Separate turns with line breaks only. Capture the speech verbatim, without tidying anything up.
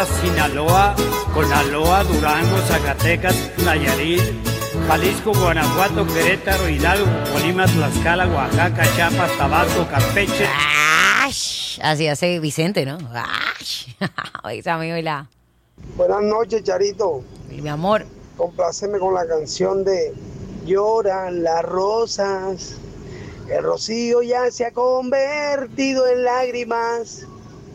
Sinaloa, Conaloa, Durango, Zacatecas, Nayarit, Jalisco, Guanajuato, Querétaro, Hidalgo, Colima, Tlaxcala, Oaxaca, Chiapas, Tabasco, Campeche.
¡Ash! Así hace Vicente, ¿no? ¡Ash! Esa me la...
Buenas noches, Charito.
Mi amor.
Compláceme con la canción de Lloran las rosas. El rocío ya se ha convertido en lágrimas.